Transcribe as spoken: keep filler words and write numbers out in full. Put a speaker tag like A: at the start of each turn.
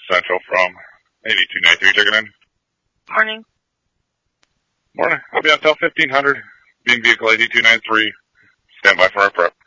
A: Central from eighty-two ninety-three. Checking in.
B: Morning.
A: Morning. I'll be on till fifteen hundred. Being vehicle eighty-two ninety-three. Stand by for our prep.